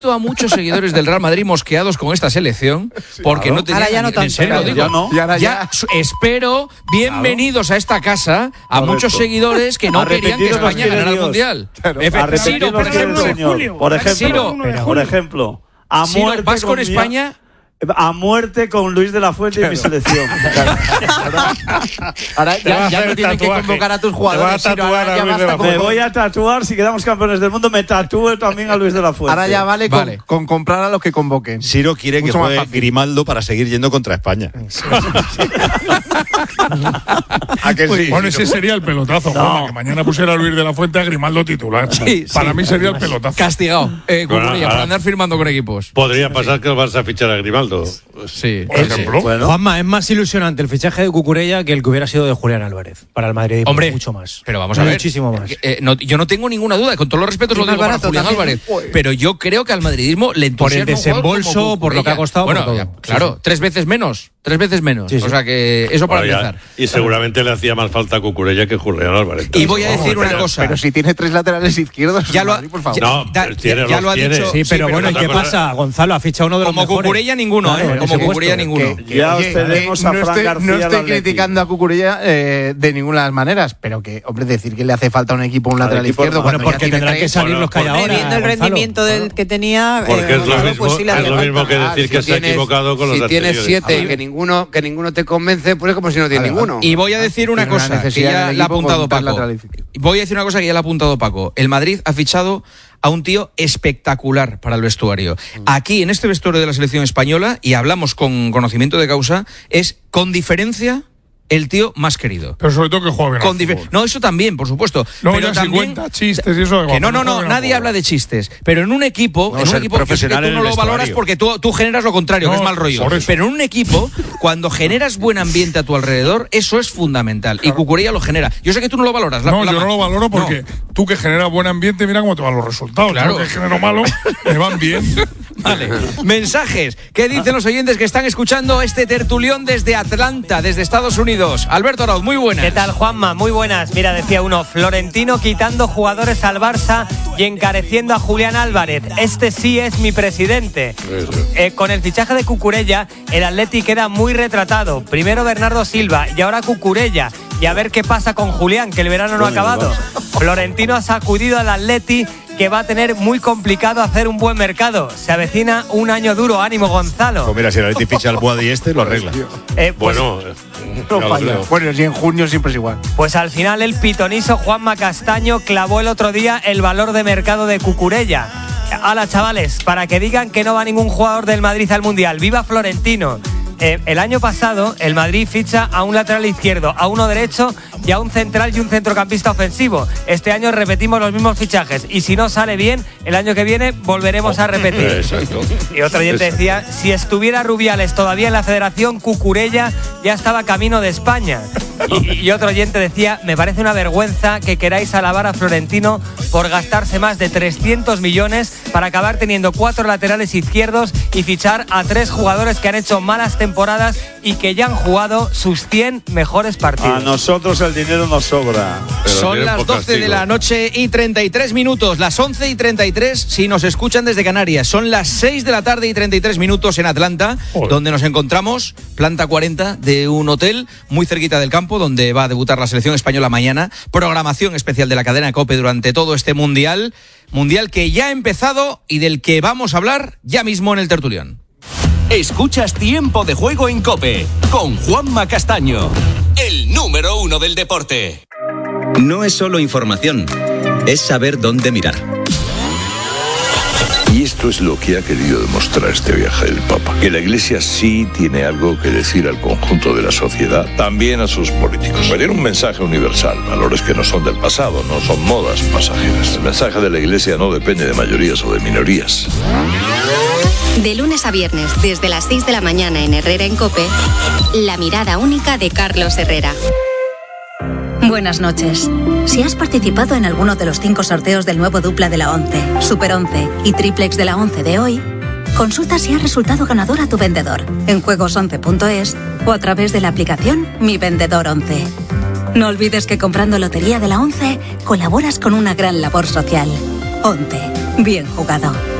a muchos seguidores del Real Madrid mosqueados con esta selección, porque claro, no tenían... Ahora ya no tanto. En serio lo digo. Ya espero, bienvenidos a esta casa, a muchos seguidores que no querían que España ganara el Mundial. Ciro, por ejemplo, a muerte vas con España... A muerte con Luis de la Fuente y mi selección. Ahora ya no tienen que convocar a tus jugadores. Me voy a tatuar, si quedamos campeones del mundo, me tatúo también a Luis de la Fuente. Ahora ya vale. Con comprar a los que convoquen. Ciro quiere que juegue Grimaldo para seguir yendo contra España. ¿A que sí? Bueno, ese sería el pelotazo, Juanma, que mañana pusiera a Luis de la Fuente a Grimaldo titular. Para mí sería el pelotazo. Castigado. Para andar firmando con equipos. Podría pasar que vas a fichar a Grimaldo. Sí, por ejemplo. Bueno. Juanma, es más ilusionante el fichaje de Cucurella que el que hubiera sido de Julián Álvarez para el Madrid. Hombre, mucho más. Pero vamos a ver. Muchísimo más. Yo no tengo ninguna duda, con todos los respetos lo digo para Julián Álvarez. Pero yo creo que al madridismo le entusiasma por el desembolso, por lo que ha costado. Bueno, por todo. Claro, 3 veces menos. 3 veces menos. Sí. O sea que eso para empezar. Y seguramente le hacía más falta a Cucurella que Julián Álvarez. Y voy a decir una cosa. Pero si tiene 3 laterales izquierdos, ya lo por favor. Ya lo ha dicho. Sí, pero bueno, ¿y qué pasa? Gonzalo ha fichado uno de los mejores. Como Cucurella ninguno, como Cucurella ninguno. Ya os tenemos a Fran García. No estoy criticando a Cucurella de ninguna de las maneras, pero que, hombre, decir que le hace falta un equipo, un lateral izquierdo. Bueno, porque tendrán que salir los que hay ahora. Viendo el rendimiento del que tenía. Porque es lo mismo que decir que se ha equivocado con los anteriores. Si tienes 7 que ninguno te convence, pues es como si no tiene ninguno. Y voy a decir una cosa que ya la ha apuntado Paco. El Madrid ha fichado a un tío espectacular para el vestuario. Aquí, en este vestuario de la selección española, y hablamos con conocimiento de causa, es con diferencia el tío más querido. Pero sobre todo que juega bien. No, eso también, por supuesto. No, pero ya también, si cuenta chistes y eso. No, nadie habla de chistes. Pero en un equipo, que tú no lo valoras porque tú generas lo contrario, que es mal rollo. Pero en un equipo, cuando generas buen ambiente a tu alrededor, eso es fundamental. Claro. Y Cucurella lo genera. Yo sé que tú no lo valoras. Yo no lo valoro porque tú que generas buen ambiente, mira cómo te van los resultados. Claro. Yo que genero malo, me van bien. Vale. Mensajes. ¿Qué dicen los oyentes que están escuchando este tertulión desde Atlanta, desde Estados Unidos? Alberto Arauz, muy buenas. ¿Qué tal, Juanma? Muy buenas. Mira, decía uno, Florentino quitando jugadores al Barça y encareciendo a Julián Álvarez. Este sí es mi presidente. Con el fichaje de Cucurella, el Atleti queda muy retratado. Primero Bernardo Silva y ahora Cucurella. Y a ver qué pasa con Julián, que el verano no ha acabado. Florentino ha sacudido al Atleti, que va a tener muy complicado hacer un buen mercado. Se avecina un año duro. Ánimo, Gonzalo. Pues mira, si el Atleti ficha al Boadi lo arregla. Bueno, y en junio siempre es igual. Pues al final el pitoniso Juanma Castaño clavó el otro día el valor de mercado de Cucurella. Hala, chavales, para que digan que no va ningún jugador del Madrid al Mundial. ¡Viva Florentino! El año pasado el Madrid ficha a un lateral izquierdo, a uno derecho y a un central y un centrocampista ofensivo. Este año repetimos los mismos fichajes y si no sale bien, el año que viene volveremos a repetir. Exacto. Y otro oyente decía, si estuviera Rubiales todavía en la federación, Cucurella ya estaba camino de España. Y otro oyente decía, me parece una vergüenza que queráis alabar a Florentino por gastarse más de 300 millones para acabar teniendo 4 laterales izquierdos y fichar a 3 jugadores que han hecho malas temporadas y que ya han jugado sus 100 mejores partidos. A nosotros el dinero nos sobra. Son las 12 de la noche y 33 minutos, las 11 y 33 si nos escuchan desde Canarias. Son las 6 de la tarde y 33 minutos en Atlanta, donde nos encontramos, planta 40 de un hotel muy cerquita del campo, donde va a debutar la selección española mañana. Programación especial de la cadena COPE durante todo este Mundial que ya ha empezado y del que vamos a hablar ya mismo en el tertulión. Escuchas Tiempo de Juego en COPE con Juanma Castaño, el número 1 del deporte. No es solo información, es saber dónde mirar. Y esto es lo que ha querido demostrar este viaje del Papa, que la Iglesia sí tiene algo que decir al conjunto de la sociedad, también a sus políticos. Tiene un mensaje universal, valores que no son del pasado, no son modas pasajeras. El mensaje de la Iglesia no depende de mayorías o de minorías. De lunes a viernes, desde las 6 de la mañana en Herrera en COPE, la mirada única de Carlos Herrera. Buenas noches. Si has participado en alguno de los 5 sorteos del nuevo dupla de la 11, Super 11 y Triplex de la 11 de hoy, consulta si has resultado ganador a tu vendedor en juegos11.es o a través de la aplicación Mi Vendedor 11. No olvides que comprando Lotería de la 11 colaboras con una gran labor social. 11. Bien jugado.